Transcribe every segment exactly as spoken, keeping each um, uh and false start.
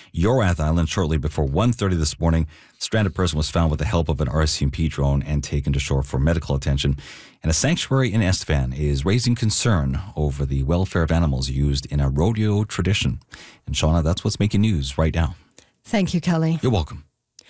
Yorath Island shortly before one thirty this morning. Stranded person was found with the help of an R C M P drone and taken to shore for medical attention. And a sanctuary in Estevan is raising concern over the welfare of animals used in a rodeo tradition. And Shauna, that's what's making news right now. Thank you, Kelly. You're welcome.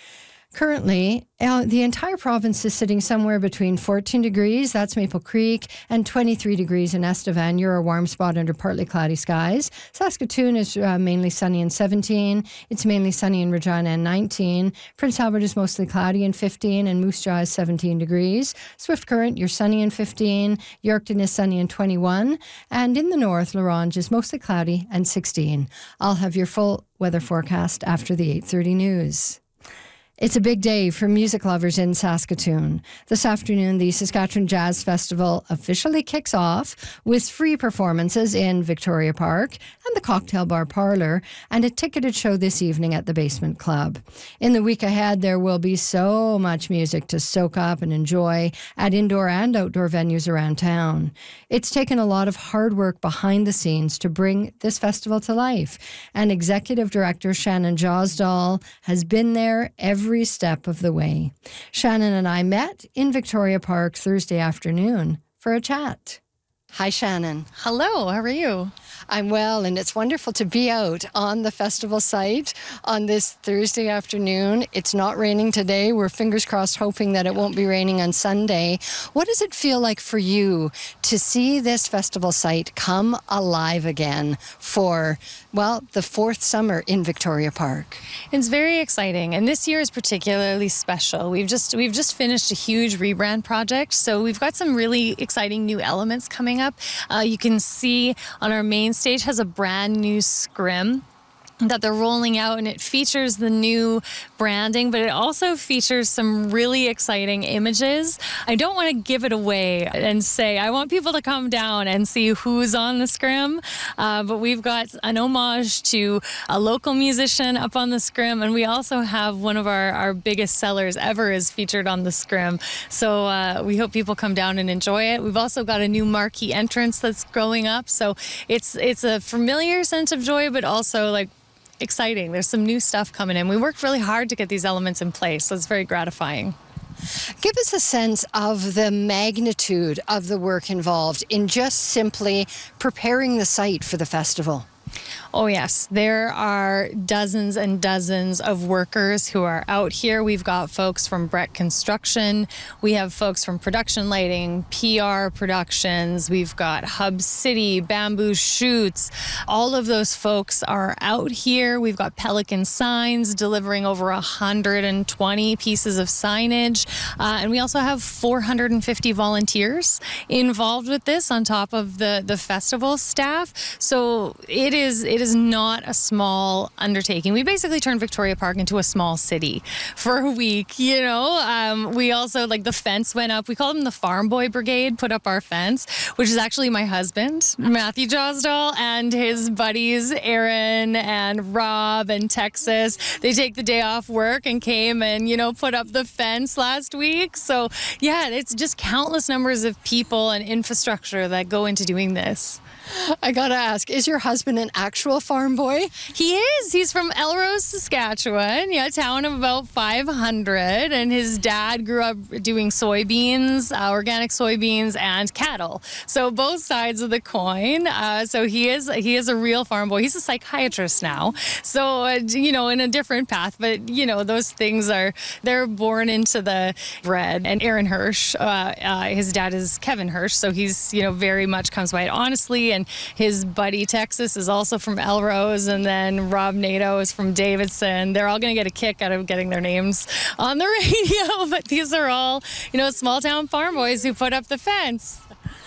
Currently, uh, the entire province is sitting somewhere between fourteen degrees, that's Maple Creek, and twenty-three degrees in Estevan. You're a warm spot under partly cloudy skies. Saskatoon is uh, mainly sunny and seventeen. It's mainly sunny in Regina and nineteen. Prince Albert is mostly cloudy and fifteen, and Moose Jaw is seventeen degrees. Swift Current, you're sunny and fifteen. Yorkton is sunny and twenty-one. And in the north, La Ronge is mostly cloudy and sixteen. I'll have your full weather forecast after the eight thirty news. It's a big day for music lovers in Saskatoon. This afternoon, the Saskatchewan Jazz Festival officially kicks off with free performances in Victoria Park and the Cocktail Bar Parlour, and a ticketed show this evening at the Basement Club. In the week ahead, there will be so much music to soak up and enjoy at indoor and outdoor venues around town. It's taken a lot of hard work behind the scenes to bring this festival to life, and Executive Director Shannon Josdal has been there every Every step of the way. Shannon and I met in Victoria Park Thursday afternoon for a chat. Hi, Shannon. Hello, how are you? I'm well, and it's wonderful to be out on the festival site on this Thursday afternoon. It's not raining today. We're fingers crossed hoping that it won't be raining on Sunday. What does it feel like for you to see this festival site come alive again for, well, the fourth summer in Victoria Park? It's very exciting, and this year is particularly special. We've just we've just finished a huge rebrand project, so we've got some really exciting new elements coming up. Uh, you can see on our main stage has a brand new scrim that they're rolling out, and it features the new branding, but it also features some really exciting images. I don't want to give it away and say, I want people to come down and see who's on the scrim, uh, but we've got an homage to a local musician up on the scrim, and we also have one of our, our biggest sellers ever is featured on the scrim. So uh, we hope people come down and enjoy it. We've also got a new marquee entrance that's growing up, so it's it's a familiar sense of joy, but also like exciting. There's some new stuff coming in. We worked really hard to get these elements in place, so it's very gratifying. Give us a sense of the magnitude of the work involved in just simply preparing the site for the festival. Oh, yes. There are dozens and dozens of workers who are out here. We've got folks from Brett Construction. We have folks from Production Lighting, P R Productions. We've got Hub City, Bamboo Shoots. All of those folks are out here. We've got Pelican Signs delivering over one hundred twenty pieces of signage. Uh, and we also have four hundred fifty volunteers involved with this on top of the, the festival staff. So it is, it is not a small undertaking. We basically turned Victoria Park into a small city for a week, you know. Um, we also, like, the fence went up. We call them the Farm Boy Brigade, put up our fence, which is actually my husband, Matthew Josdal, and his buddies, Aaron and Rob and Texas. They take the day off work and came and, you know, put up the fence last week. So, yeah, it's just countless numbers of people and infrastructure that go into doing this. I gotta ask, is your husband an actual farm boy? He is. He's from Elrose, Saskatchewan, yeah, a town of about five hundred, and his dad grew up doing soybeans, uh, organic soybeans, and cattle. So both sides of the coin. Uh, so he is he is a real farm boy. He's a psychiatrist now, so uh, you know, in a different path. But you know, those things are they're born into the bread. And Aaron Hirsch, uh, uh, his dad is Kevin Hirsch, so he's you know very much comes by it honestly. And his buddy Texas is also from Elrose, and then Rob Nato is from Davidson. They're all going to get a kick out of getting their names on the radio, but these are all, you know, small town farm boys who put up the fence.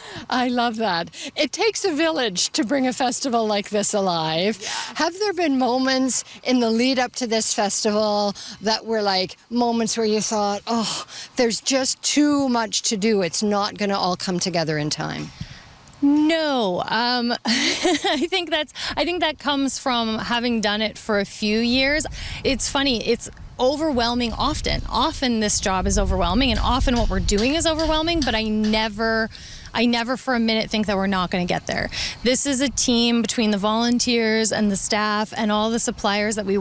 I love that. It takes a village to bring a festival like this alive. Yeah. Have there been moments in the lead up to this festival that were like moments where you thought, oh, there's just too much to do. It's not going to all come together in time? No, um, I think that's. I think that comes from having done it for a few years. It's funny. It's overwhelming often. Often this job is overwhelming, and often what we're doing is overwhelming. But I never. I never for a minute think that we're not going to get there. This is a team between the volunteers and the staff and all the suppliers that we